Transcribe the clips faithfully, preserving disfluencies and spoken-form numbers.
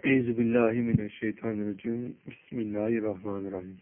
Euzubillahimineşşeytanirracim. Bismillahirrahmanirrahim.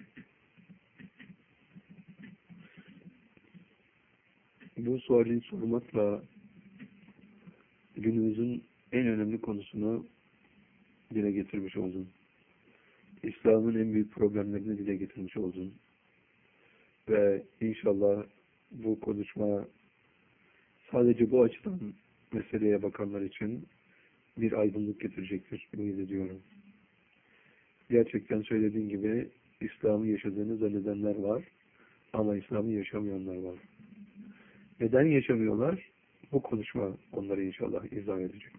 Bu suali sormakla günümüzün en önemli konusunu dile getirmiş oldum. İslam'ın en büyük problemlerini dile getirmiş oldum. Ve inşallah bu konuşma sadece bu açıdan meseleye bakanlar için bir aydınlık getirecektir, ümit ediyorum. Gerçekten söylediğim gibi İslam'ı yaşadığını zannedenler var ama İslam'ı yaşamayanlar var. Neden yaşamıyorlar? Bu konuşma onları inşallah izah edecek.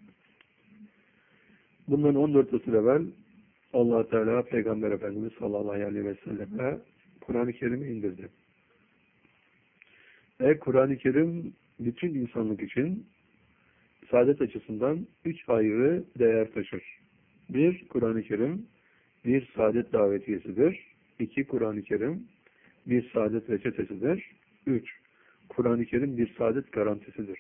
Bundan on dört asır evvel Allah Teala Peygamber Efendimiz sallallahu aleyhi ve selleme Kur'an-ı Kerim'i indirdi. Ve Kur'an-ı Kerim bütün insanlık için saadet açısından üç ayrı değer taşır. Bir, Kur'an-ı Kerim bir saadet davetiyesidir. İki, Kur'an-ı Kerim bir saadet reçetesidir. Üç, Kur'an-ı Kerim bir saadet garantisidir.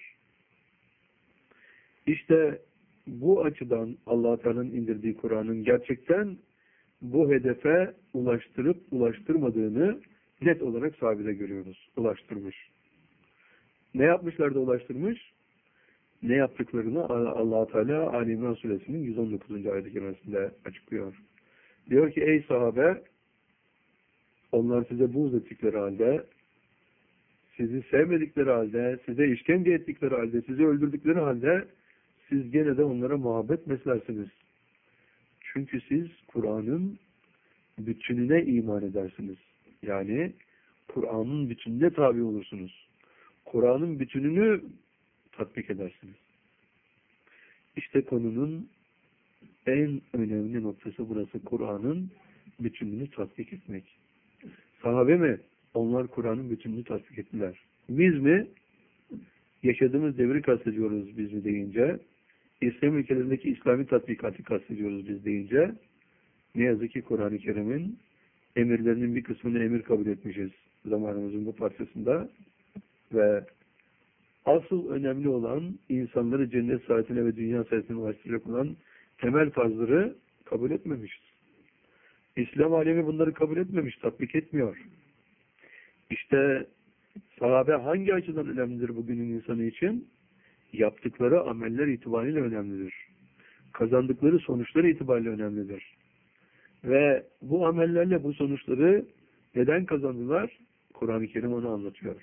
İşte bu açıdan Allah Teala'nın indirdiği Kur'an'ın gerçekten bu hedefe ulaştırıp ulaştırmadığını net olarak sabite görüyoruz. Ulaştırmış. Ne yapmışlar da ulaştırmış? Ne yaptıklarını Allah Teala Ali İmran Suresinin yüz on dokuzuncu ayet-i kerimesinde açıklıyor. Diyor ki ey sahabe, onlar size buğz ettikleri halde, sizi sevmedikleri halde, size işkence ettikleri halde, sizi öldürdükleri halde siz gene de onlara muhabbet beslersiniz. Çünkü siz Kur'an'ın bütününe iman edersiniz. Yani Kur'an'ın bütününe tabi olursunuz. Kur'an'ın bütününü tatbik edersiniz. İşte konunun en önemli noktası burası. Kur'an'ın bütününü tatbik etmek. Sahabe mi? Onlar Kur'an'ın bütününü tatbik ettiler. Biz mi? Yaşadığımız devri kastediyoruz biz mi deyince, İslam ülkelerindeki İslami tatbikatı kastediyoruz biz deyince, ne yazık ki Kur'an-ı Kerim'in emirlerinin bir kısmını emir kabul etmişiz zamanımızın bu parçasında ve asıl önemli olan insanları cennet saadetine ve dünya saadetine ulaştıracak olan temel farzları kabul etmemişiz. İslam alemi bunları kabul etmemiş, tatbik etmiyor. İşte sahabe hangi açıdan önemlidir bugünün insanı için? Yaptıkları ameller itibariyle önemlidir. Kazandıkları sonuçlar itibariyle önemlidir. Ve bu amellerle bu sonuçları neden kazandılar? Kur'an-ı Kerim onu anlatıyor.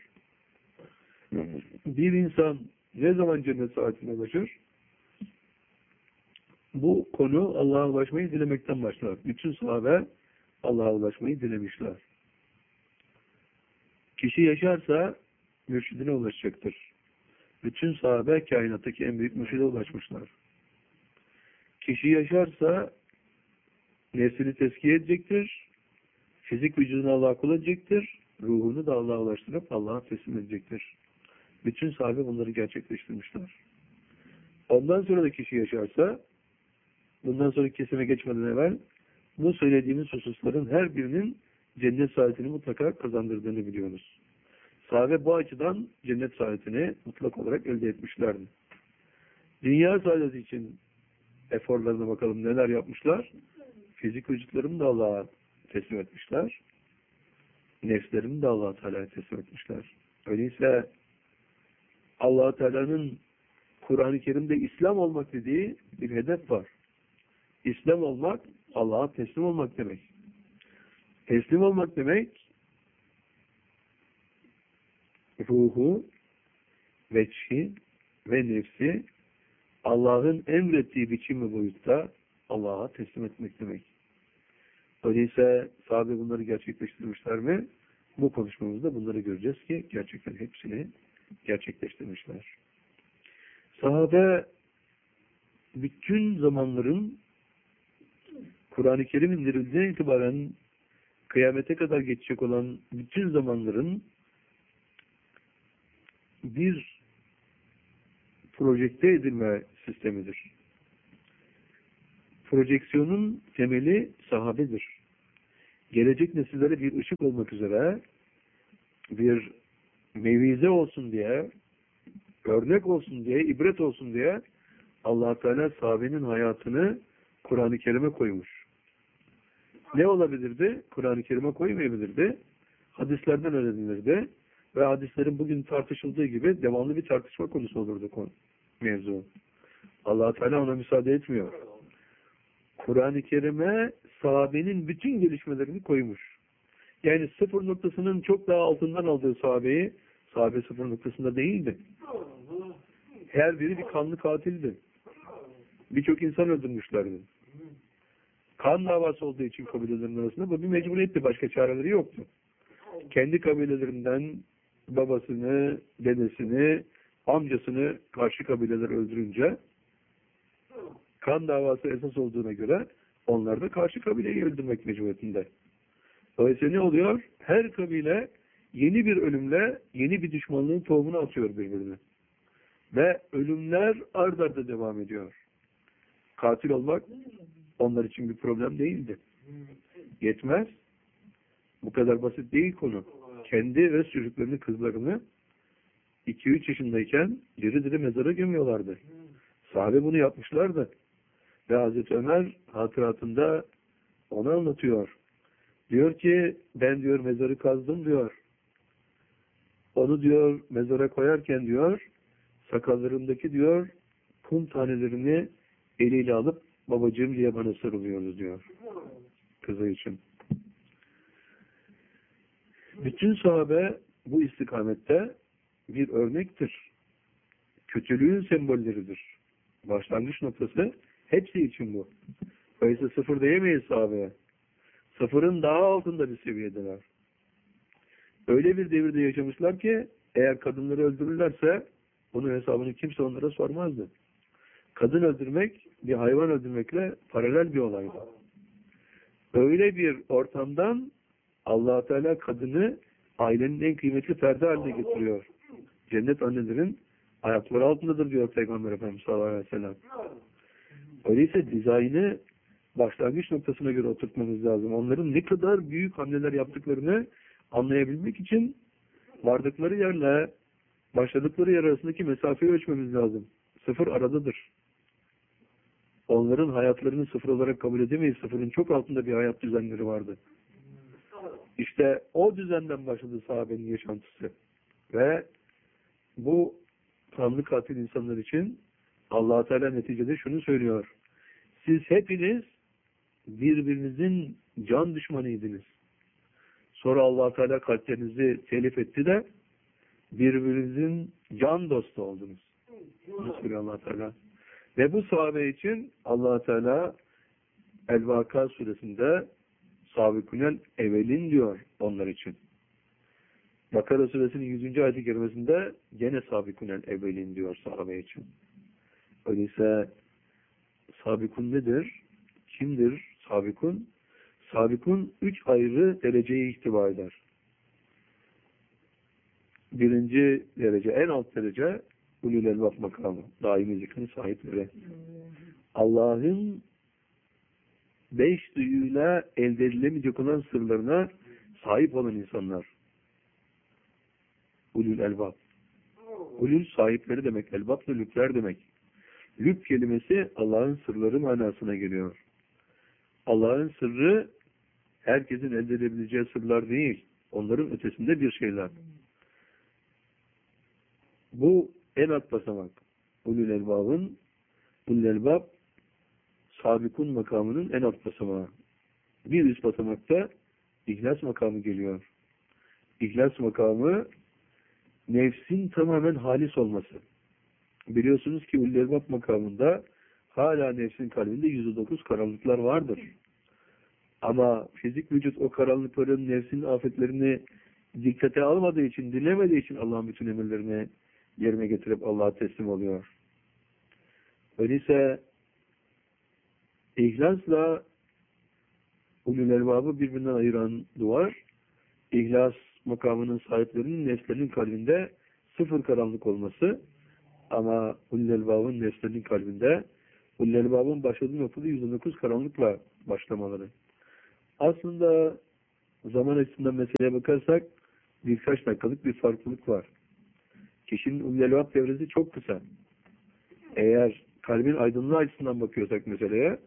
Bir insan ne zaman cennet saadetine ulaşır? Bu konu Allah'a ulaşmayı dilemekten başlar. Bütün sahabe Allah'a ulaşmayı dilemişler. Kişi yaşarsa mürşidine ulaşacaktır. Bütün sahabe kainattaki en büyük mürşide ulaşmışlar. Kişi yaşarsa nefsini tezkiye edecektir. Fizik vücudunu Allah'a kul edecektir. Ruhunu da Allah'a ulaştırıp Allah'a teslim edecektir. Bütün sahabe bunları gerçekleştirmişler. Ondan sonra da kişi yaşarsa, bundan sonraki kesime geçmeden evvel bu söylediğimiz hususların her birinin cennet saadetini mutlaka kazandırdığını biliyoruz. Sahabe bu açıdan cennet saadetini mutlak olarak elde etmişlerdi. Dünya saadeti için eforlarına bakalım neler yapmışlar. Fizik vücutlarını da Allah'a teslim etmişler. Nefslerini de Allah-u Teala'ya teslim etmişler. Öyleyse Allah-u Teala'nın Kur'an-ı Kerim'de İslam olmak dediği bir hedef var. İslam olmak, Allah'a teslim olmak demek. Teslim olmak demek, ruhu, veçhi ve nefsi Allah'ın emrettiği biçim ve boyutta Allah'a teslim etmek demek. Öyleyse sahabe bunları gerçekleştirmişler mi? Bu konuşmamızda bunları göreceğiz ki gerçekten hepsini gerçekleştirmişler. Sahabe bütün zamanların Kur'an-ı Kerim indirildiğinden itibaren kıyamete kadar geçecek olan bütün zamanların bir projekte edilme sistemidir. Projeksiyonun temeli sahabedir. Gelecek nesillere bir ışık olmak üzere, bir mevize olsun diye, örnek olsun diye, ibret olsun diye Allah Teala sahabenin hayatını Kur'an-ı Kerim'e koymuş. Ne olabilirdi? Kur'an-ı Kerim'e koymayabilirdi. Hadislerden öğrenilirdi. Ve hadislerin bugün tartışıldığı gibi devamlı bir tartışma konusu olurdu konu, mevzu. Allah Teala ona müsaade etmiyor. Kur'an-ı Kerim'e sahabenin bütün gelişmelerini koymuş. Yani sıfır noktasının çok daha altından aldığı sahabeyi, sahabe sıfır noktasında değildi. Her biri bir kanlı katildi. Birçok insan öldürmüşlerdi. Kan davası olduğu için kabilelerin arasında bu bir mecburiyetti. Başka çareleri yoktu. Kendi kabilelerinden babasını, dedesini, amcasını karşı kabileler öldürünce kan davası esas olduğuna göre onlar da karşı kabileyi öldürmek mecburiyetinde. Dolayısıyla ne oluyor? Her kabile yeni bir ölümle yeni bir düşmanlığın tohumunu atıyor birbirine. Ve ölümler ard arda devam ediyor. Katil olmak onlar için bir problem değildi. Yetmez. Bu kadar basit değil konu. Kendi ve çocuklarını, kızlarını iki üç yaşındayken diri diri mezara gömüyorlardı. Sahabe bunu yapmışlardı. Ve Hazreti Ömer hatıratında onu anlatıyor. Diyor ki ben diyor mezarı kazdım diyor. Onu diyor mezara koyarken diyor sakallarındaki diyor kum tanelerini eliyle alıp babacığım diye bana sarılıyoruz diyor. Kızı için. Bütün sahabe bu istikamette bir örnektir. Kötülüğün sembolleridir. Başlangıç noktası hepsi için bu. Dolayısıyla sıfır diyemeyiz sahabeye. Sıfırın daha altında bir seviyedeler. Öyle bir devirde yaşamışlar ki eğer kadınları öldürürlerse bunun hesabını kimse onlara sormazdı. Kadın öldürmek bir hayvan öldürmekle paralel bir olaydı. Öyle bir ortamdan Allah Teala kadını ailenin en kıymetli ferdi haline getiriyor. Cennet annelerin ayakları altındadır diyor Peygamber Efendimiz sallallahu aleyhi ve sellem. Öyleyse dizaynı başlangıç noktasına göre oturtmamız lazım. Onların ne kadar büyük hamleler yaptıklarını anlayabilmek için vardıkları yerle başladıkları yer arasındaki mesafeyi ölçmemiz lazım. Sıfır aradadır. Onların hayatlarını sıfır olarak kabul edemeyiz. Sıfırın çok altında bir hayat düzenleri vardı. İşte o düzenden başladı sahabenin yaşantısı. Ve bu kanlı katil insanlar için Allah Teala neticede şunu söylüyor. Siz hepiniz birbirinizin can düşmanıydınız. Sonra Allah Teala kalplerinizi telif etti de birbirinizin can dostu oldunuz. Bunu söylüyor Allah Teala. Ve bu sahabe için Allah Teala El-Vaka suresinde Sabikunel Evelin diyor onlar için. Bakara suresinin yüzüncü ayet-i kerimesinde gene Sabikunel Evelin diyor sahabe için. Öyleyse Sabikun nedir? Kimdir Sabikun? Sabikun üç ayrı dereceyi ihtiva eder. Birinci derece, en alt derece Ulul Elbab makamı. Daimi zikrin sahipleri. Allah'ın beş duyuyla elde edilemeyecek olan sırlarına sahip olan insanlar. Ulul Elbab. Ulul sahipleri demek. Elbab da lübler demek. Lüb kelimesi Allah'ın sırları manasına geliyor. Allah'ın sırrı herkesin elde edebileceği sırlar değil. Onların ötesinde bir şeyler. Bu en alt basamak. Ulul Elbab'ın Ulul Elbab Sabikun makamının en alt basamağı. Bir üst basamakta İhlas makamı geliyor. İhlas makamı nefsin tamamen halis olması. Biliyorsunuz ki Ulul Elbab makamında hala nefsin kalbinde yüzde dokuz karanlıklar vardır. Ama fizik vücut o karanlıkların nefsin afetlerini dikkate almadığı için, dinlemediği için Allah'ın bütün emirlerini yerine getirip Allah'a teslim oluyor. Öyleyse İhlasla Ulul Elbab'ı birbirinden ayıran duvar, İhlas makamının sahiplerinin nefslerinin kalbinde sıfır karanlık olması, ama Ulul Elbab'ın nefslerinin kalbinde Ulul Elbab'ın başladığı noktada yüzde dokuz karanlıkla başlamaları. Aslında zaman açısından meseleye bakarsak birkaç dakikalık bir farklılık var. Kişinin Ulul Elbab devresi çok kısa. Eğer kalbin aydınlığı açısından bakıyorsak meseleye,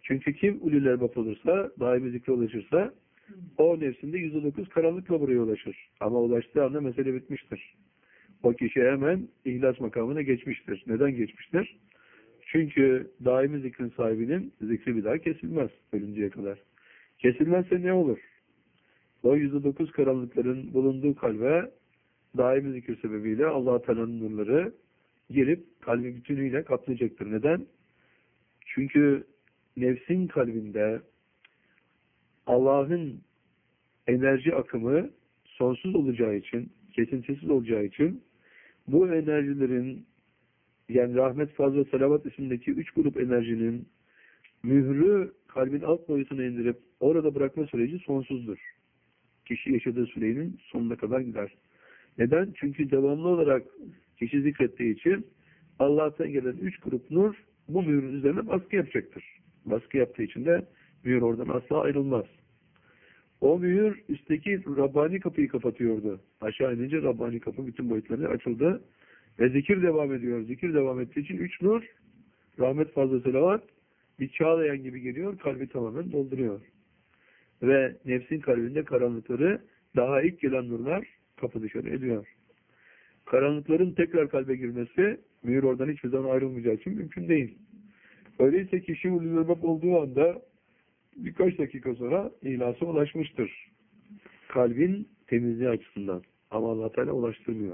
Çünkü kim ulul albab olursa, daimi zikre ulaşırsa, o nefsinde yüzde dokuz karanlıkla buraya ulaşır. Ama ulaştığı anda mesele bitmiştir. O kişi hemen ihlas makamına geçmiştir. Neden geçmiştir? Çünkü daimi zikrin sahibinin zikri bir daha kesilmez ölünceye kadar. Kesilmezse ne olur? O yüzde dokuz karanlıkların bulunduğu kalbe daimi zikir sebebiyle Allah-u Teala'nın nurları girip kalbi bütünüyle kaplayacaktır. Neden? Çünkü nefsin kalbinde Allah'ın enerji akımı sonsuz olacağı için, kesintisiz olacağı için bu enerjilerin, yani rahmet, faz ve selavat isimdeki üç grup enerjinin mührü kalbin alt boyutuna indirip orada bırakma süreci sonsuzdur. Kişi yaşadığı sürenin sonuna kadar gider. Neden? Çünkü devamlı olarak kişi zikrettiği için Allah'tan gelen üç grup nur bu mührün üzerine baskı yapacaktır. Baskı yaptığı için de mühür oradan asla ayrılmaz. O mühür üstteki Rabbani kapıyı kapatıyordu. Aşağı inince Rabbani kapı bütün boyutları açıldı. Ve zikir devam ediyor. Zikir devam ettiği için üç nur, rahmet, fazla selavat, bir çağlayan gibi geliyor, kalbi tamamen dolduruyor. Ve nefsin kalbinde karanlıkları daha ilk gelen nurlar kapı dışarı ediyor. Karanlıkların tekrar kalbe girmesi, mühür oradan hiçbir zaman ayrılmayacağı için mümkün değil. Öyleyse kişi ulul albab olduğu anda birkaç dakika sonra ihlasa ulaşmıştır. Kalbin temizliği açısından. Ama Allah Teala ulaştırmıyor.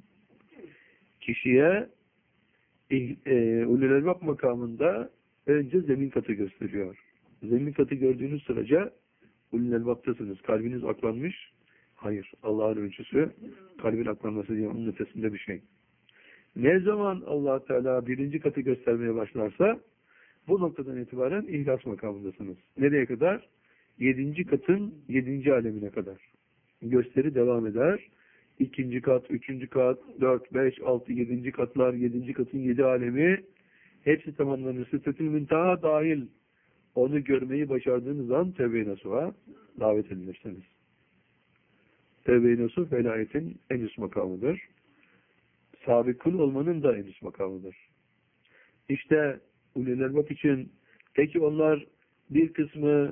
Kişiye e, ulul albab makamında önce zemin katı gösteriyor. Zemin katı gördüğünüz sırada ulul albab'tasınız. Kalbiniz aklanmış. Hayır. Allah'ın ölçüsü kalbin aklanması diye onun ötesinde bir şey. Ne zaman Allah Teala birinci katı göstermeye başlarsa bu noktadan itibaren ihlas makamındasınız. Nereye kadar? Yedinci katın yedinci alemine kadar. Gösteri devam eder. İkinci kat, üçüncü kat, dört, beş, altı, yedinci katlar, yedinci katın yedi alemi hepsi tamamlanır. Sıdretül münteha dahil onu görmeyi başardığınız an tevbe-i nasuha davet edilirsiniz. Tevbe-i nasuh velayetin en üst makamıdır. Sabıkul olmanın da en üst makamıdır. İşte ulul albab için peki onlar bir kısmı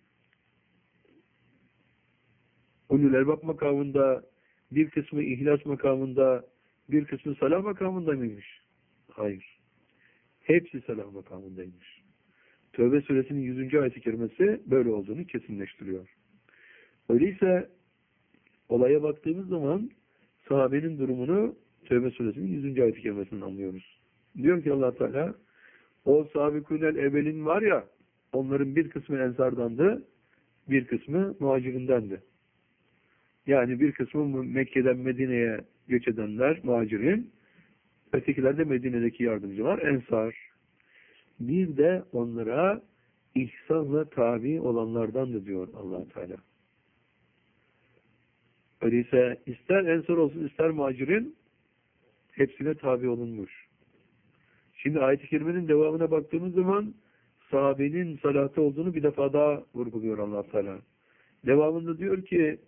ulul albab makamında, bir kısmı ihlas makamında, bir kısmı salah makamında mıymış? Hayır. Hepsi salah makamındaymış. Tövbe suresinin yüzüncü ayet-i kerimesi böyle olduğunu kesinleştiriyor. Öyleyse olaya baktığımız zaman sahabenin durumunu Tövbe suresinin yüzüncü ayet-i kerimesinden anlıyoruz. Diyor ki Allah Teala, o sabikûnel evvelin var ya, onların bir kısmı ensardandı, bir kısmı muhacirindendi. Yani bir kısmı Mekke'den Medine'ye göç edenler, muhacirin, ötekiler de Medine'deki yardımcılar, ensar. Bir de onlara ihsanla tabi olanlardandı diyor Allah Teala. Öyleyse ister ensar olsun ister muhacirin hepsine tabi olunmuş. Şimdi ayet-i kerimenin devamına baktığımız zaman sahabenin salatı olduğunu bir defa daha vurguluyor Allah Teala. Devamında diyor ki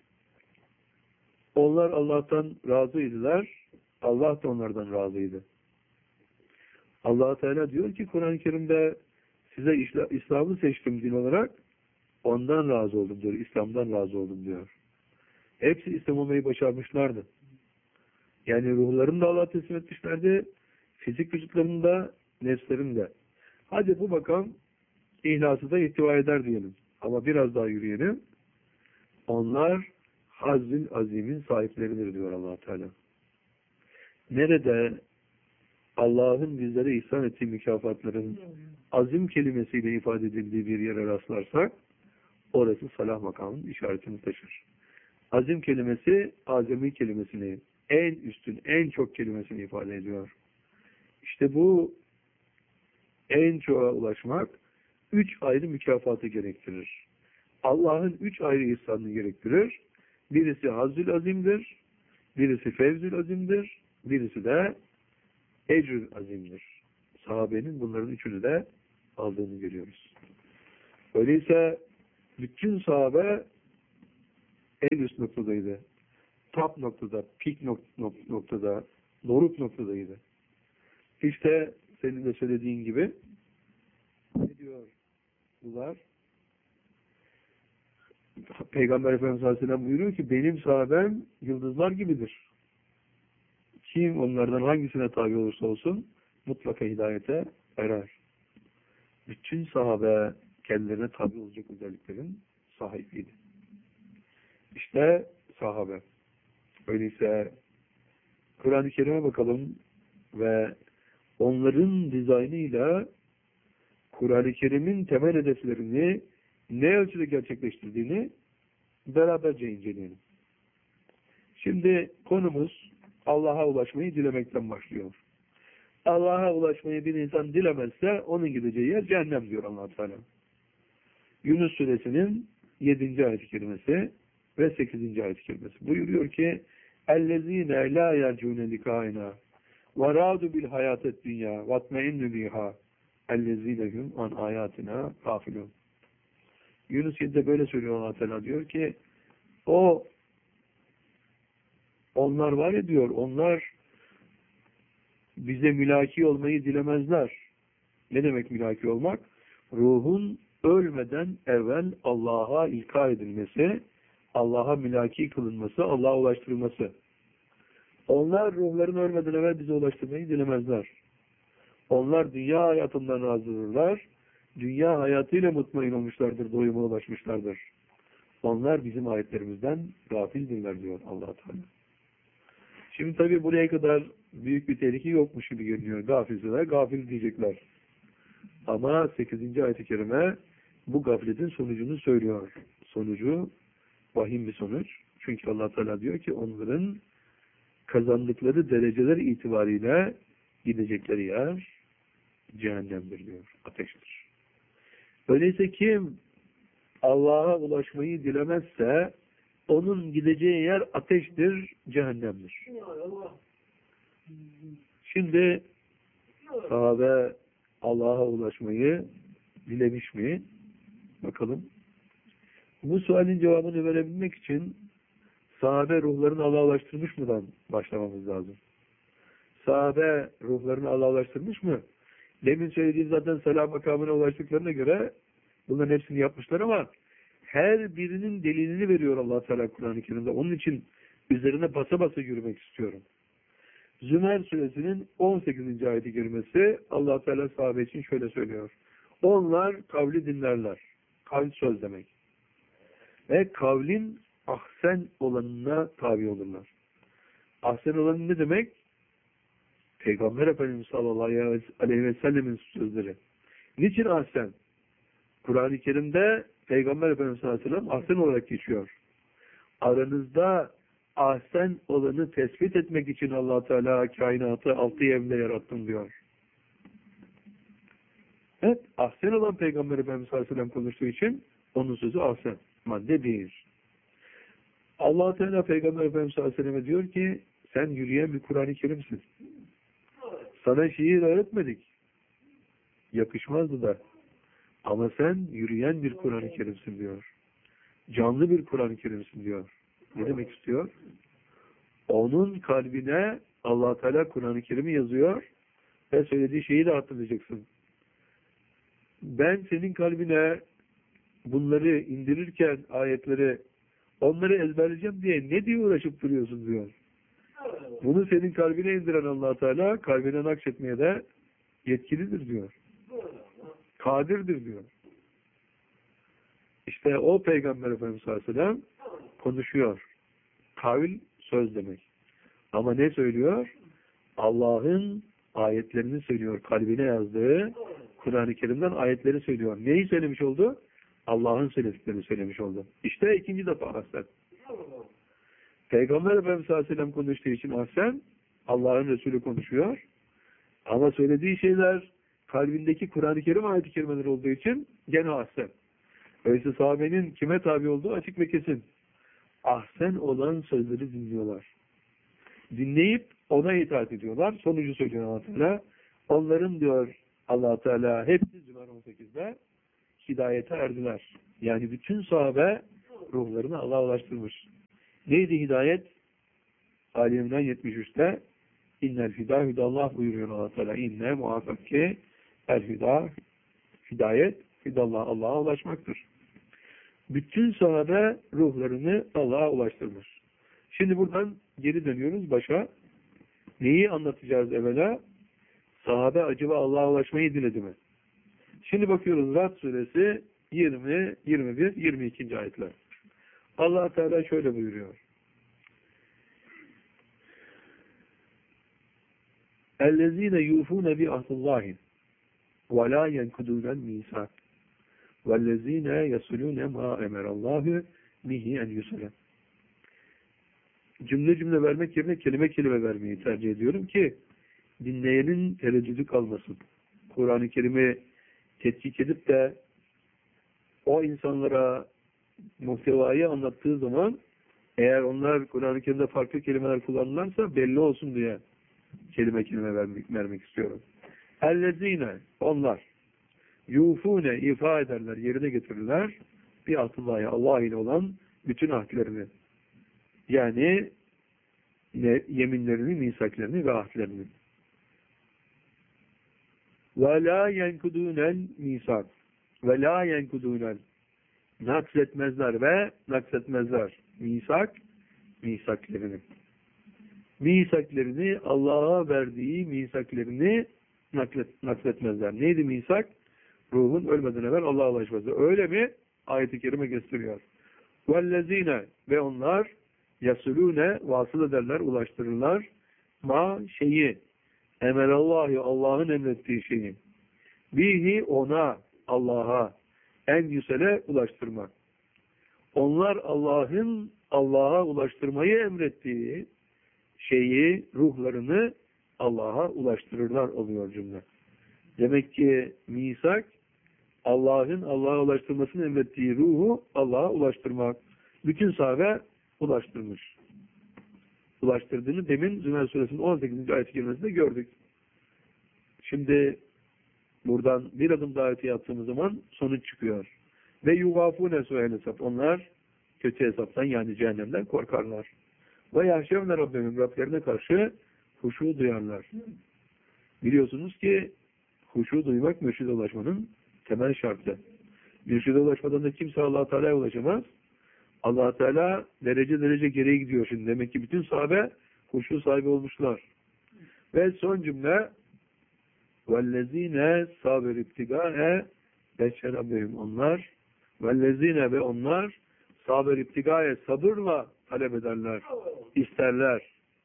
onlar Allah'tan razıydılar, Allah da onlardan razıydı. Allah Teala diyor ki Kur'an-ı Kerim'de size İslam'ı seçtim din olarak, ondan razı oldum diyor, İslam'dan razı oldum diyor. Hepsi İslam olmayı başarmışlardı. Yani ruhlarını da Allah'a teslim etmişlerdi, fizik vücutlarını da, nefslerini de. Hadi bu makam ihlası da ihtiva eder diyelim. Ama biraz daha yürüyelim. Onlar Hazzül Azim'in sahipleridir diyor Allah Teala. Nerede Allah'ın bizlere ihsan ettiği mükafatların azim kelimesiyle ifade edildiği bir yere rastlarsak orası salah makamının işaretini taşır. Azim kelimesi azami kelimesini, en üstün, en çok kelimesini ifade ediyor. İşte bu en çoğa ulaşmak üç ayrı mükafatı gerektirir. Allah'ın üç ayrı ihsanını gerektirir. Birisi Hazzül Azim'dir, birisi Fevzül Azim'dir, birisi de Ecrül Azim'dir. Sahabenin bunların üçünü de aldığını görüyoruz. Öyleyse bütün sahabe en üst noktadaydı. Top noktada, pik noktada, doruk noktadaydı. İşte senin de söylediğin gibi ne diyor? diyorlar. Peygamber Efendimiz Aleyhisselam buyuruyor ki benim sahabem yıldızlar gibidir. Kim onlardan hangisine tabi olursa olsun mutlaka hidayete erer. Bütün sahabe kendilerine tabi olacak özelliklerin sahibiydi. İşte sahabe. Öyleyse Kur'an-ı Kerim'e bakalım ve onların dizaynıyla Kur'an-ı Kerim'in temel hedeflerini ne ölçüde gerçekleştirdiğini beraberce inceleyelim. Şimdi konumuz Allah'a ulaşmayı dilemekten başlıyor. Allah'a ulaşmayı bir insan dilemezse onun gideceği yer cehennem diyor Allah Teala. Yunus suresinin yedinci ayet-i kerimesi ve sekizinci ayet-i kerimesi. Buyuruyor ki اَلَّذ۪ينَ لَا يَرْجُونَ لِكَائِنَا وَرَادُ بِالْحَيَاتَ الدُّنْيَا وَاتْمَئِنُّ بِهَا اَلَّذ۪ينَ هُمْ عَنْ آيَاتِنَا غَافِلُونَ. Yunus yedide böyle söylüyor Allah Teala, diyor ki o onlar var ya diyor, onlar bize mülaki olmayı dilemezler. Ne demek mülaki olmak? Ruhun ölmeden evvel Allah'a ilka edilmesi, Allah'a mülaki kılınması, Allah'a ulaştırılması. Onlar ruhların ölmeden evvel bize ulaştırmayı dilemezler. Onlar dünya hayatından razıdırlar. Dünya hayatıyla mutmain olmuşlardır, doyuma ulaşmışlardır. Onlar bizim ayetlerimizden gafildirler diyor Allah Teala. Şimdi tabii buraya kadar büyük bir tehlike yokmuş gibi görünüyor. Gafilseler gafil diyecekler. Ama sekizinci ayet-i kerime bu gafletin sonucunu söylüyor. Sonucu vahim bir sonuç. Çünkü Allah Teala diyor ki onların kazandıkları dereceler itibariyle gidecekleri yer cehennemdir diyor. Ateştir. Öyleyse kim Allah'a ulaşmayı dilemezse onun gideceği yer ateştir, cehennemdir. Şimdi sahabe Allah'a ulaşmayı dilemiş mi? Bakalım. Bu sualin cevabını verebilmek için sahabe ruhlarını Allah'a ulaştırmış mıdan başlamamız lazım. Sahabe ruhlarını Allah'a ulaştırmış mı? Demin söylediğim zaten selam makamına ulaştıklarına göre bunların hepsini yapmışlar ama her birinin delilini veriyor Allah Teala Kur'an-ı Kerim'de. Onun için üzerine basa basa yürümek istiyorum. Zümer suresinin on sekizinci ayet-i kerimesi Allah Teala sahabe için şöyle söylüyor. Onlar kavli dinlerler. Kavl söz demek. Ve kavlin ahsen olanına tabi olurlar. Ahsen olanı ne demek? Peygamber Efendimiz sallallahu aleyhi ve sellemin sözleri. Niçin ahsen? Kur'an-ı Kerim'de Peygamber Efendimiz sallallahu aleyhi ve sellem ahsen olarak geçiyor. Aranızda ahsen olanı tespit etmek için Allah Teala kainatı altı evde yarattım diyor. Evet, ahsen olan Peygamber Efendimiz sallallahu aleyhi ve sellem konuştuğu için onun sözü ahsen. Madde bir. Allah Teala Peygamber Efendimiz sallallahu aleyhi ve selleme diyor ki sen yürüyen bir Kur'an-ı Kerim'sin. Sana şiir öğretmedik. Yakışmazdı da. Ama sen yürüyen bir Kur'an-ı Kerim'sin diyor. Canlı bir Kur'an-ı Kerim'sin diyor. Ne demek istiyor? Onun kalbine Allah Teala Kur'an-ı Kerim'i yazıyor ve söylediği şeyi de hatırlayacaksın. Ben senin kalbine bunları indirirken ayetleri onları ezberleyeceğim diye ne diye uğraşıp duruyorsun diyor. Bunu senin kalbine indiren Allah Teala kalbine nakşetmeye de yetkilidir diyor. Kadirdir diyor. İşte o Peygamber Efendimiz sallallahu aleyhi ve sellem konuşuyor. Kavil söz demek. Ama ne söylüyor? Allah'ın ayetlerini söylüyor. Kalbine yazdığı Kur'an-ı Kerim'den ayetleri söylüyor. Neyi söylemiş oldu? Allah'ın söylediklerini söylemiş oldu. İşte ikinci defa ahsen. Peygamber Efendimiz sallallahu aleyhi ve sellem konuştuğu için ahsen, Allah'ın Resulü konuşuyor. Ama söylediği şeyler kalbindeki Kur'an-ı Kerim ayet-i kerimeleri olduğu için gene ahsen. Öyleyse sahabenin kime tabi olduğu açık ve kesin. Ahsen olan sözleri dinliyorlar. Dinleyip ona itaat ediyorlar. Sonucu söylüyor Allah Teala. Onların diyor Allah Teala hepsi Zümer on sekizde hidayete erdiler. Yani bütün sahabe ruhlarını Allah'a ulaştırmış. Neydi hidayet? Ali İmran yetmiş üçte İnnel hidâ hüdallah buyuruyor Allah Teala. İnne muhakkak ki el hüdâ Hidayet, hidallah, Allah'a ulaşmaktır. Bütün sahabe ruhlarını Allah'a ulaştırmış. Şimdi buradan geri dönüyoruz başa. Neyi anlatacağız evvela? Sahabe acaba Allah'a ulaşmayı diledi mi? Şimdi bakıyoruz Ra'd suresi yirmi, yirmi bir, yirmi iki. ayetler. Allah Teala şöyle buyuruyor. اَلَّذ۪ينَ يُوفُونَ بِعَهْدِ اللّٰهِ وَلَا يَنْكُدُونَ الْمِيثَاقَ وَالَّذ۪ينَ يَصِلُونَ مَا اَمَرَ اللّٰهُ بِهِ اَنْ يُصَلَ. Cümle cümle vermek yerine kelime kelime vermeyi tercih ediyorum ki dinleyenin tereddüdü kalmasın. Kur'an-ı Kerim'i tetkik edip de o insanlara muhtevayı anlattığı zaman eğer onlar Kur'an-ı Kerim'de farklı kelimeler kullanırlarsa belli olsun diye kelime kelime vermek, vermek istiyorum. Ellezine, onlar yufune, ifa ederler, yerine getirirler bir atıllahı, Allah ile olan bütün ahdlerini. Yani ne, yeminlerini, misaklerini ve ahdlerini. Ve la yenkudûnel misak. Ve la yenkudûnel. Naksetmezler ve naksetmezler. Misak, misaklerini. Misaklerini, Allah'a verdiği misaklerini naklet, nakletmezler. Neydi misak? Ruhun ölmeden evvel Allah'a ulaşması. Öyle mi? Ayet-i Kerime gösteriyor. Vellezine, ve onlar yasulune, vasıl ederler, ulaştırırlar. Ma şeyi, emelallahu, Allah'ın emrettiği şeyi. Bihi, ona, Allah'a, en yüsele ulaştırmak. Onlar Allah'ın Allah'a ulaştırmayı emrettiği şeyi, ruhlarını Allah'a ulaştırırlar oluyor cümle. Demek ki misak, Allah'ın Allah'a ulaştırmasını emrettiği ruhu Allah'a ulaştırmak. Bütün sahabe ulaştırmış. Ulaştırdığını demin Zümer suresinin on sekizinci ayet-i kerimesinde gördük. Şimdi buradan bir adım daha öte yaptığımız zaman sonuç çıkıyor. Ve yugafune suel hesap. Onlar kötü hesaptan, yani cehennemden korkarlar. Ve yahşevne Rabbim, Rablerine karşı huşu duyarlar. Biliyorsunuz ki huşu duymak mürşide ulaşmanın temel şartı. Mürşide ulaşmadan da kimse Allah-u Teala'ya ulaşamaz. Allah-u Teala derece derece geriye gidiyor şimdi. Demek ki bütün sahabe huşu sahibi olmuşlar. Ve son cümle وَالَّذ۪ينَ صَابِرْ اِبْتِغَاءَ بَشَّرَبِهِمْ onlar وَالَّذ۪ينَ ve onlar sabır iptigaya, sabırla talep ederler, isterler.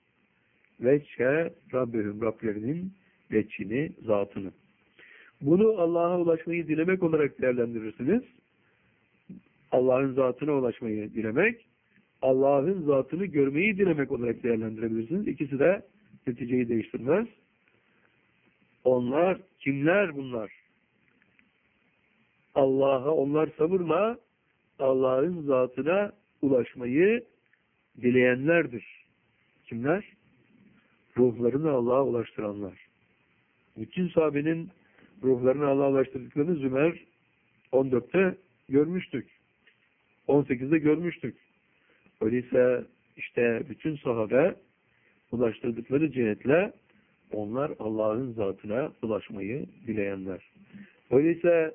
Veçhe Rabbihim, Rablerinin veçhini, zatını. Bunu Allah'a ulaşmayı dilemek olarak değerlendirirsiniz. Allah'ın zatına ulaşmayı dilemek, Allah'ın zatını görmeyi dilemek olarak değerlendirebilirsiniz. İkisi de neticeyi değiştirmez. Onlar, kimler bunlar? Allah'a, onlar sabırla Allah'ın zatına ulaşmayı dileyenlerdir. Kimler? Ruhlarını Allah'a ulaştıranlar. Bütün sahabenin ruhlarını Allah'a ulaştırdıklarını Zümer on dörtte görmüştük. on sekizde görmüştük. Öyleyse işte bütün sahabe ulaştırdıkları cihetle onlar Allah'ın zatına ulaşmayı dileyenler. Öyleyse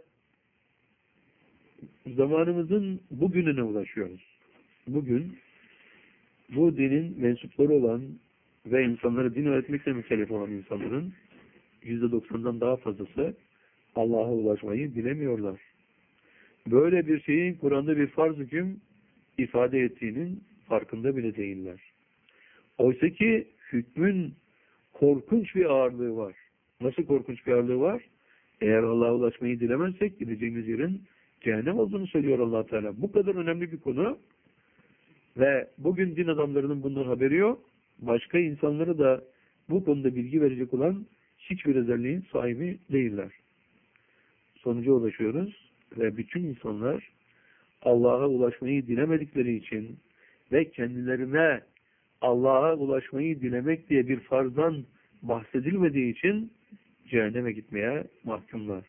zamanımızın bugününe ulaşıyoruz. Bugün bu dinin mensupları olan ve insanlara din öğretmekle mükellef olan insanların yüzde doksandan daha fazlası Allah'a ulaşmayı bilemiyorlar. Böyle bir şeyin Kur'an'da bir farz hüküm ifade ettiğinin farkında bile değiller. Oysa ki hükmün korkunç bir ağırlığı var. Nasıl korkunç bir ağırlığı var? Eğer Allah'a ulaşmayı dilemezsek gideceğimiz yerin cehennem olduğunu söylüyor Allah Teala. Bu kadar önemli bir konu ve bugün din adamlarının bundan haberi yok. Başka insanları da bu konuda bilgi verecek olan hiçbir özelliğin sahibi değiller. Sonuca ulaşıyoruz ve bütün insanlar Allah'a ulaşmayı dilemedikleri için ve kendilerine Allah'a ulaşmayı dilemek diye bir farzdan bahsedilmediği için cehenneme gitmeye mahkumlar.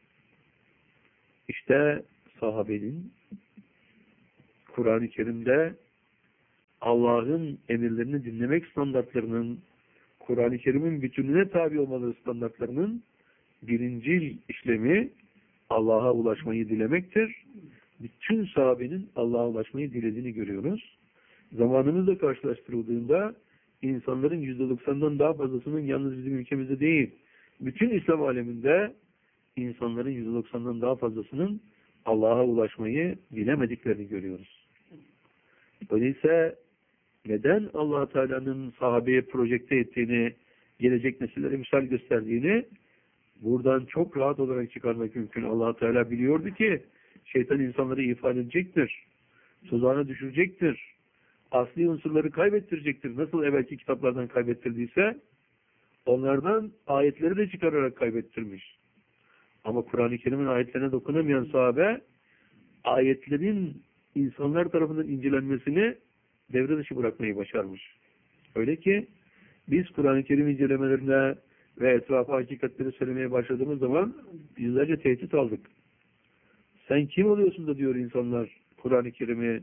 İşte sahabenin Kur'an-ı Kerim'de Allah'ın emirlerini dinlemek standartlarının, Kur'an-ı Kerim'in bütününe tabi olmaları standartlarının birincil işlemi Allah'a ulaşmayı dilemektir. Bütün sahabenin Allah'a ulaşmayı dilediğini görüyoruz. Zamanımızla karşılaştırıldığında insanların yüzde doksandan daha fazlasının yalnız bizim ülkemizde değil, bütün İslam aleminde insanların yüzde doksandan daha fazlasının Allah'a ulaşmayı dilemediklerini görüyoruz. Öyleyse neden Allah Teala'nın sahabeye projekte ettiğini, gelecek nesillere misal gösterdiğini buradan çok rahat olarak çıkarmak mümkün. Allah Teala biliyordu ki şeytan insanları ifade edecektir. Tuzağına düşürecektir. Asli unsurları kaybettirecektir. Nasıl evvelki kitaplardan kaybettirdiyse onlardan ayetleri de çıkararak kaybettirmiş. Ama Kur'an-ı Kerim'in ayetlerine dokunamayan sahabe ayetlerin insanlar tarafından incelenmesini devre dışı bırakmayı başarmış. Öyle ki biz Kur'an-ı Kerim incelemelerine ve etrafa hakikatleri söylemeye başladığımız zaman yüzlerce tehdit aldık. Sen kim oluyorsun da diyor insanlar Kur'an-ı Kerim'i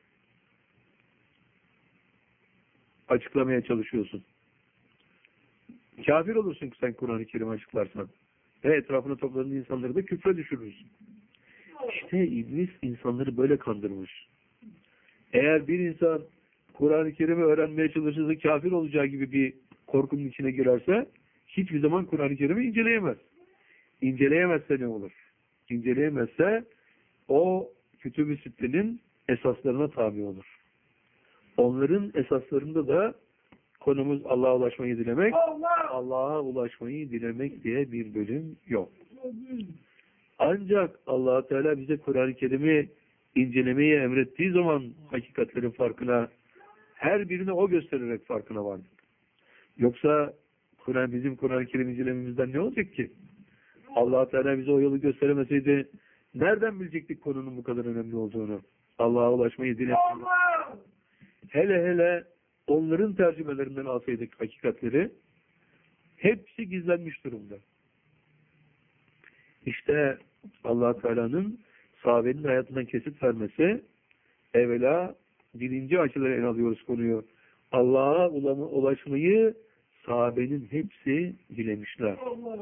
açıklamaya çalışıyorsun. Kafir olursun ki sen Kur'an-ı Kerim'i açıklarsan. Ve etrafına topladığın insanları da küfre düşürürsün. İşte iblis insanları böyle kandırmış. Eğer bir insan Kur'an-ı Kerim'i öğrenmeye çalışırsa kafir olacağı gibi bir korkunun içine girerse hiçbir zaman Kur'an-ı Kerim'i inceleyemez. İnceleyemezse ne olur? İnceleyemezse o Kütüb-i Sitte'nin esaslarına tabi olur. Onların esaslarında da konumuz Allah'a ulaşmayı dilemek, Allah'a ulaşmayı dilemek diye bir bölüm yok. Ancak Allah Teala bize Kur'an-ı Kerim'i incelemeyi emrettiği zaman hakikatlerin farkına, her birine o göstererek farkına vardık. Yoksa Kur'an bizim Kur'an-ı Kerim incelememizden ne olacak ki? Allah Teala bize o yolu gösteremeseydi nereden bilecektik konunun bu kadar önemli olduğunu? Allah'a ulaşmayı dilemek. Hele hele onların tercümelerinden alsaydık hakikatleri, hepsi gizlenmiş durumda. İşte Allah Teala'nın sahabenin hayatından kesit vermesi, evvela birinci açıları ele alıyoruz konuyu. Allah'a ulaşmayı sahabenin hepsi dilemişler.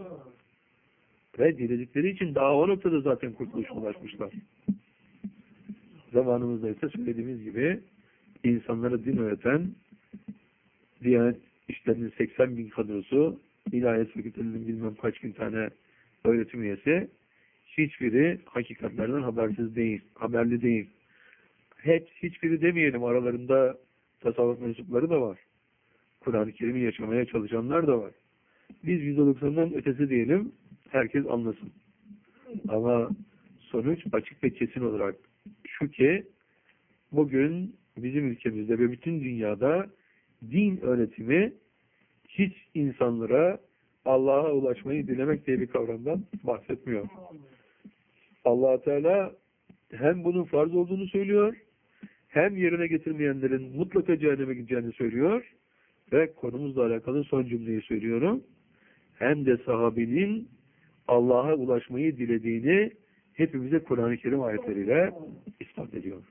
Ve diledikleri için daha o noktada zaten kurtuluşa ulaşmışlar. Zamanımızda ise söylediğimiz gibi insanlara din öğreten Diyanet İşleri'nin seksen bin kadrosu, İlahiyat Fakültelerinin bilmem kaç bin tane öğretim üyesi, hiçbiri hakikatlerden habersiz değil, haberli değil. Hep hiçbiri demeyelim, aralarında tasavvuf mensupları da var. Kur'an-ı Kerim'i yaşamaya çalışanlar da var. Biz yüzde doksandan ötesi diyelim, herkes anlasın. Ama sonuç açık ve kesin olarak şu ki, bugün bizim ülkemizde ve bütün dünyada din öğretimi hiç insanlara Allah'a ulaşmayı dilemek diye bir kavramdan bahsetmiyor. Allah Teala hem bunun farz olduğunu söylüyor, hem yerine getirmeyenlerin mutlaka cehenneme gideceğini söylüyor ve konumuzla alakalı son cümleyi söylüyorum. Hem de sahabenin Allah'a ulaşmayı dilediğini hepimize Kur'an-ı Kerim ayetleriyle ispat ediyor.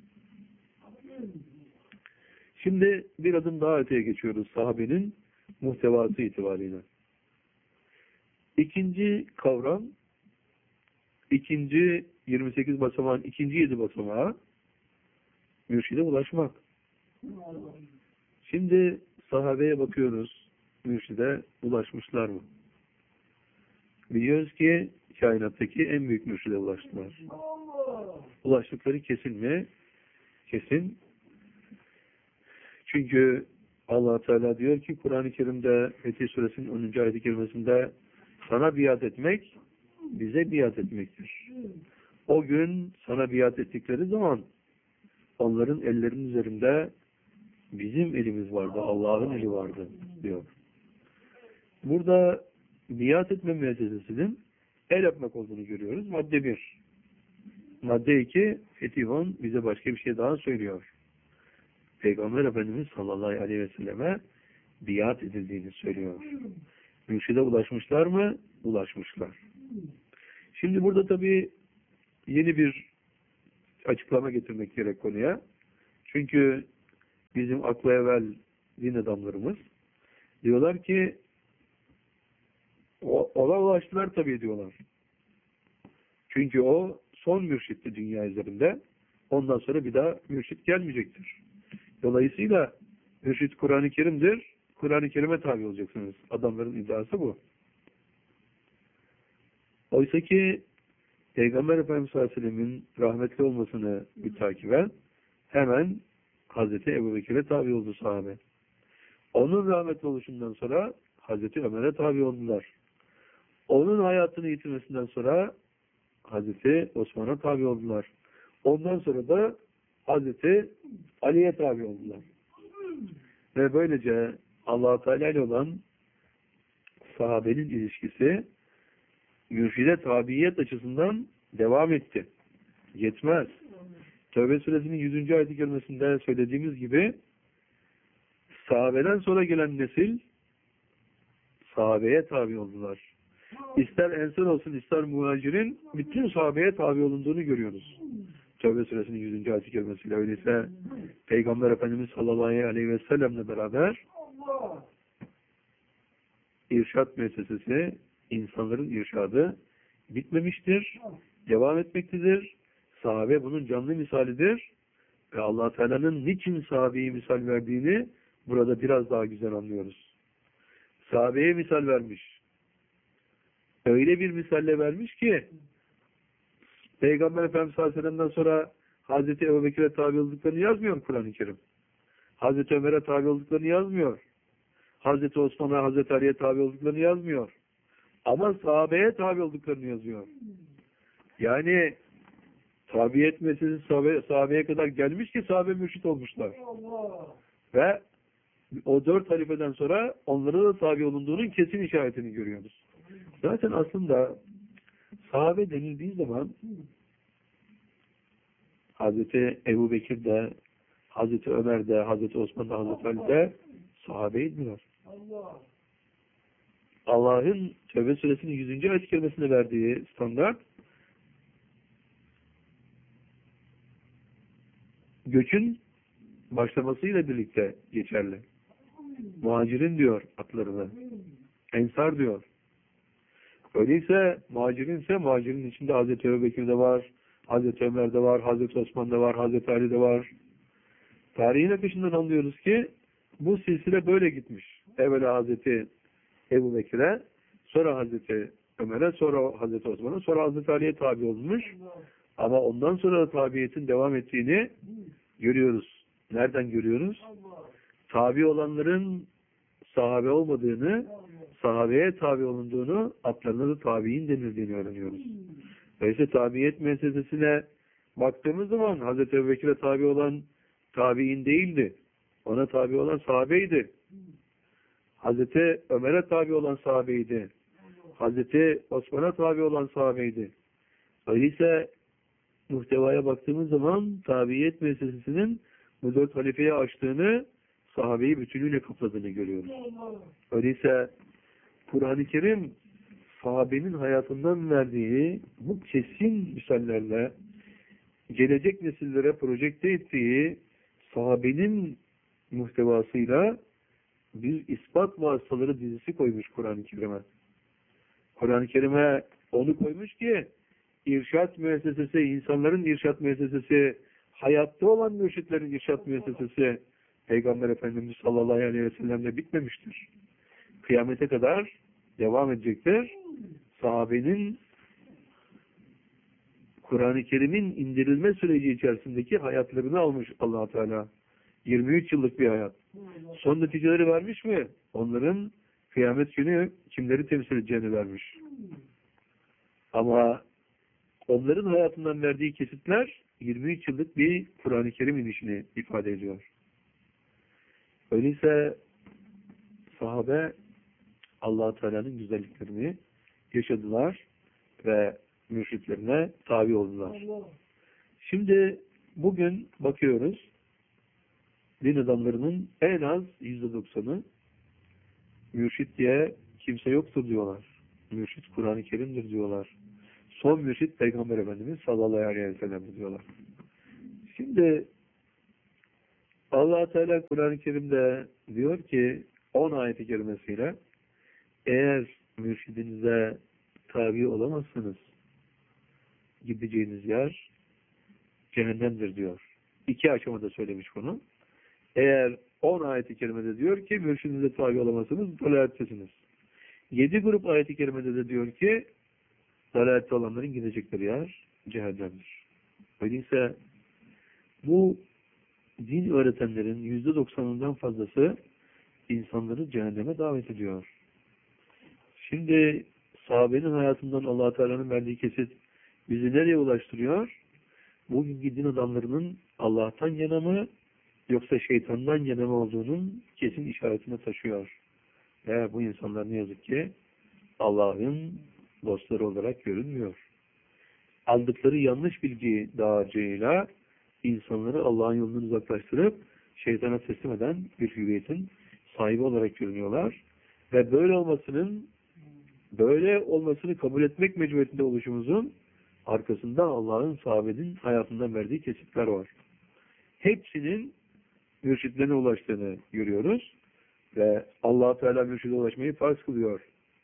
Şimdi bir adım daha öteye geçiyoruz sahabenin muhtevası itibariyle. İkinci kavram, ikinci yirmi sekiz basamağın ikinci yedi basamağı mürşide ulaşmak. Şimdi sahabeye bakıyoruz, mürşide ulaşmışlar mı? Biliyoruz ki kainattaki en büyük mürşide ulaştılar. Ulaştıkları kesin mi? Kesin. Çünkü Allah Teala diyor ki Kur'an-ı Kerim'de Fetih Suresinin onuncu ayet-i kerimesinde sana biat etmek bize biat etmektir. O gün sana biat ettikleri zaman onların ellerinin üzerinde bizim elimiz vardı, Allah'ın eli vardı diyor. Burada biat etme müessesesinin el öpmek olduğunu görüyoruz. Madde bir. Madde iki, Fetih on bize başka bir şey daha söylüyor. Peygamber Efendimiz sallallahu aleyhi ve selleme biat edildiğini söylüyor. Mürşide ulaşmışlar mı? Ulaşmışlar. Şimdi burada tabii yeni bir açıklama getirmek gerek konuya. Çünkü bizim akla evvel din adamlarımız diyorlar ki ona ulaştılar tabii diyorlar. Çünkü o son mürşitti dünya üzerinde. Ondan sonra bir daha mürşit gelmeyecektir. Dolayısıyla mürşit Kur'an-ı Kerim'dir. Kur'an-ı Kerim'e tabi olacaksınız. Adamların iddiası bu. Oysa ki Peygamber Efendimiz sallallahu aleyhi ve sellem'in rahmetli olmasını mütakiben hemen Hazreti Ebubekir'e tabi oldu sahabe. Onun rahmetli oluşundan sonra Hazreti Ömer'e tabi oldular. Onun hayatını yitirmesinden sonra Hazreti Osman'a tabi oldular. Ondan sonra da Hazreti Ali'ye tabi oldular. Ve böylece Allah-u Teala ile olan sahabenin ilişkisi mürşide tabiyet açısından devam etti. Yetmez. Tevbe suresinin yüzüncü ayet-i kerimesinde söylediğimiz gibi sahabeden sonra gelen nesil sahabeye tabi oldular. İster ensar olsun ister muhacirin bütün sahabeye tabi olunduğunu görüyoruz. Tevbe suresinin yüzüncü ayet-i kerimesiyle. Öyleyse Peygamber Efendimiz sallallahu aleyhi ve sellemle beraber irşad müessesesi, insanların irşadı bitmemiştir, devam etmektedir. Sahabe bunun canlı misalidir ve Allah Teala'nın niçin sahabeyi misal verdiğini burada biraz daha güzel anlıyoruz. Sahabeye misal vermiş. Öyle bir misalle vermiş ki Peygamber Efendimiz sallallahu aleyhi ve sellem'den sonra Hazreti Ebubekir'e tabi olduklarını yazmıyor Kur'an-ı Kerim. Hazreti Ömer'e tabi olduklarını yazmıyor. Hazreti Osman'a, Hazreti Ali'ye tabi olduklarını yazmıyor. Ama sahabeye tabi olduklarını yazıyor. Yani tabiyet meselesi sahabe, sahabeye kadar gelmiş ki sahabe mürşit olmuşlar. Ve o dört halifeden sonra onlara da tabi olunduğunun kesin işaretini görüyoruz. Zaten aslında sahabe denildiği zaman Hazreti Ebubekir de, Hazreti Ömer de, Hazreti Osman da, Hazreti Ali de sahabeydiler. Allah'ın Tevbe suresinin yüzüncü ayet-i kerimesinde verdiği standart göçün başlamasıyla birlikte geçerli. Muhacirin diyor atlarına. Ensar diyor. Öyleyse muhacirinse muhacirin içinde Hazreti Ebubekir de var, Hazreti Ömer de var, Hazreti Osman da var, Hazreti Ali de var. Tarihin akışından anlıyoruz ki bu silsile böyle gitmiş. Evvela Hazreti Ebubekir'e, sonra Hazreti Ömer'e, sonra Hazreti Osman'a, sonra Hazreti Ali'ye tabi olmuş. Ama ondan sonra da tabiyetin devam ettiğini görüyoruz. Nereden görüyoruz? Tabi olanların sahabe olmadığını, sahabeye tabi olunduğunu, atlarına da tabiin denildiğini öğreniyoruz. Dolayısıyla tabiyet meselesine baktığımız zaman Hazreti Ebubekir'e tabi olan tabiin değildi. Ona tabi olan sahabeydi. Hazreti Ömer'e tabi olan sahabeydi. Hazreti Osman'a tabi olan sahabeydi. Öyleyse muhtevaya baktığımız zaman tabiyet meselesinin bu dört halifeye açtığını, sahabeyi bütünüyle kapladığını görüyoruz. Öyleyse Kur'an-ı Kerim sahabenin hayatından verdiği bu kesin misallerle gelecek nesillere projekte ettiği sahabenin muhtevasıyla bir ispat vasıtaları dizisi koymuş Kur'an-ı Kerim'e. Kur'an-ı Kerim'e onu koymuş ki irşat müessesesi, insanların irşat müessesesi, hayatta olan mürşitlerin irşat müessesesi Peygamber Efendimiz sallallahu aleyhi ve sellem'le bitmemiştir. Kıyamete kadar devam edecektir. Sahabenin Kur'an-ı Kerim'in indirilme süreci içerisindeki hayatlarını almış Allah Teala. yirmi üç yıllık bir hayat. Son neticeleri vermiş mi? Onların kıyamet günü kimleri temsil edeceğini vermiş. Ama onların hayatından verdiği kesitler yirmi üç yıllık bir Kur'an-ı Kerim inişini ifade ediyor. Öyleyse sahabe Allah Teala'nın güzelliklerini yaşadılar ve mürşitlerine tabi oldular. Şimdi bugün bakıyoruz din adamlarının en az yüzde doksanı mürşit diye kimse yoktur diyorlar. Mürşit Kur'an-ı Kerim'dir diyorlar. Son mürşit Peygamber Efendimiz sallallahu aleyhi ve sellem diyorlar. Şimdi Allah Teala Kur'an-ı Kerim'de diyor ki on ayet-i kerimesiyle eğer mürşidinize tabi olamazsınız, gideceğiniz yer cehennemdir diyor. İki aşamada söylemiş bunu. Eğer on ayet-i kerimede diyor ki mürşidinize tabi olamazsınız, dalalettesiniz. Yedi grup ayet-i kerimede de diyor ki dalalette olanların gidecekleri yer cehennemdir. Öyleyse bu din öğretenlerin yüzde doksanından fazlası insanları cehenneme davet ediyor. Şimdi sahabenin hayatından Allah Teala'nın verdiği kesit bizi nereye ulaştırıyor? Bugünkü din adamlarının Allah'tan yana mı yoksa şeytandan yana mı olduğunun kesin işaretine taşıyor. Ve bu insanlar ne yazık ki Allah'ın dostları olarak görünmüyor. Aldıkları yanlış bilgi dağarcığıyla insanları Allah'ın yolundan uzaklaştırıp şeytana teslim eden bir hüviyetin sahibi olarak görünüyorlar. Ve böyle olmasının böyle olmasını kabul etmek mecburiyetinde oluşumuzun arkasında Allah'ın sahabenin hayatından verdiği kesitler var. Hepsinin mürşitlerine ulaştığını görüyoruz. Ve Allah Teala mürşide ulaşmayı farz kılıyor.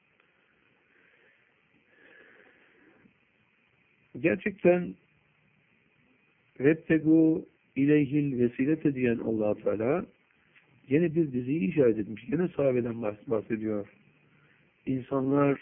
Gerçekten Vettegu ileyhil vesilete diyen Allah Teala yine bir diziyi işaret etmiş. Yine sahabeden bahsediyor. İnsanlar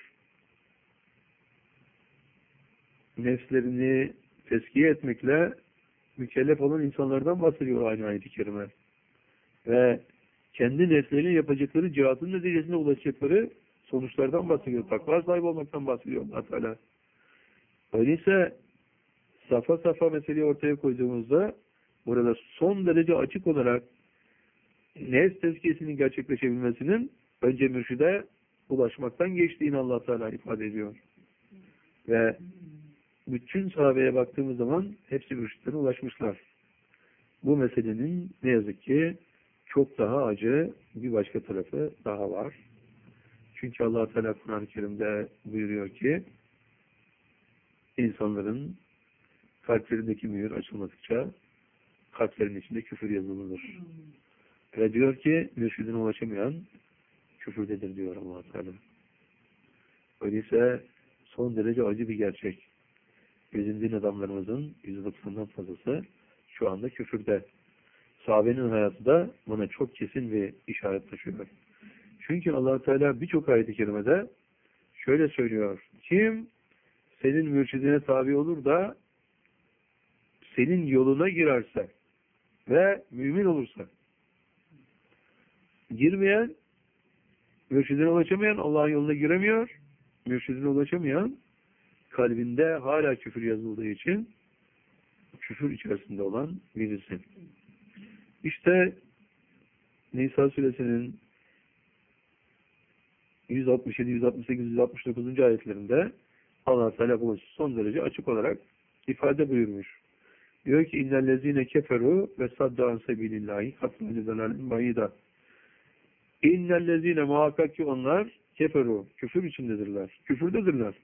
nefslerini teskiye etmekle mükellef olan insanlardan bahsediyor aynı ayet-i kerime. Ve kendi nefsleriyle yapacakları cihatın neticesinde ulaşacakları sonuçlardan bahsediyor. Takva sahibi olmaktan bahsediyor Allah Teala. Öyleyse safa safa meseleyi ortaya koyduğumuzda burada son derece açık olarak nefs tezkiyesinin gerçekleşebilmesinin önce mürşide ulaşmaktan geçtiğini Allah Teala ifade ediyor. Ve bütün sahabeye baktığımız zaman hepsi mürşitlere ulaşmışlar. Bu meselenin ne yazık ki çok daha acı bir başka tarafı daha var. Çünkü Allah Teala Kur'an-ı Kerim'de buyuruyor ki insanların kalplerindeki mühür açılmadıkça kalplerin içinde küfür yazılıdır. Ve diyor ki mürşidine ulaşamayan küfürdedir diyor Allah Teala. Öyleyse son derece acı bir gerçek. Bizim din adamlarımızın yüzde doksanından fazlası şu anda küfürde. Sahabenin hayatı da buna çok kesin bir işaret taşıyor. Çünkü Allah Teala birçok ayet-i kerimede şöyle söylüyor. Kim senin mürşidine tabi olur da senin yoluna girerse ve mümin olursa, girmeyen, mürşidine ulaşamayan Allah'ın yoluna giremiyor, mürşidine ulaşamayan kalbinde hala küfür yazıldığı için küfür içerisinde olan birisi. İşte Nisa suresinin yüz altmış yedi, yüz altmış sekiz, yüz altmış dokuz. ayetlerinde Allah Teala bunu son derece açık olarak ifade buyurmuş. Diyor ki innellezine keferu ve saddu an sebilillahi hatta lidelâlim bayida. İnnellezine muhakkak ki onlar keferu, küfür içindedirler. Küfürdedirler.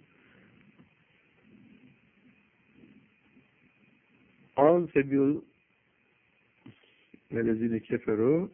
An sebil velezine keferu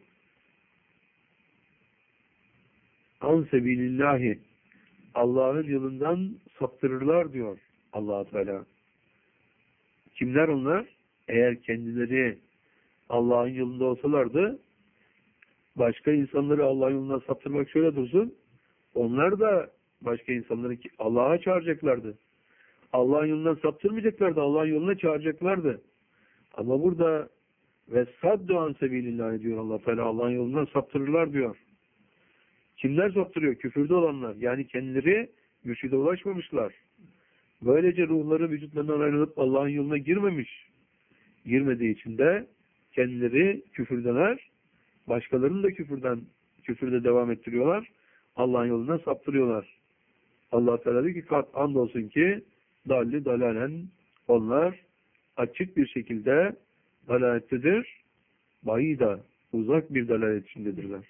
an sebilillahi Allah'ın yolundan saptırırlar diyor Allah Teala. Kimler onlar? Eğer kendileri Allah'ın yolunda olsalardı başka insanları Allah'ın yolundan saptırmak şöyle dursun. Onlar da başka insanları Allah'a çağıracaklardı. Allah'ın yolundan saptırmayacaklardı. Allah'ın yoluna çağıracaklardı. Ama burada ve saddu an sebilillah diyor Allah Teala. Allah'ın yolundan saptırırlar diyor. Kimler saptırıyor? Küfürde olanlar. Yani kendileri mürşide ulaşmamışlar. Böylece ruhları vücutlarından ayrılıp Allah'ın yoluna girmemiş. Girmediği için de kendileri küfürdeler. Başkalarını da küfürden küfürde devam ettiriyorlar. Allah'ın yolundan saptırıyorlar. Allah Teala diyor ki kat andolsun ki dalli dalalen onlar açık bir şekilde dalalettedir. Bayida uzak bir dalalet içindedirler.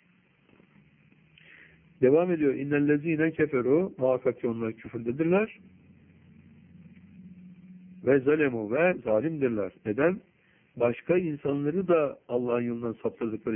Devam ediyor. İnnellezine keferu muhakkak ki onlar küfürdedirler. Ve zalemu ve zalimdirler. Neden? Başka insanları da Allah'ın yolundan saptırdıkları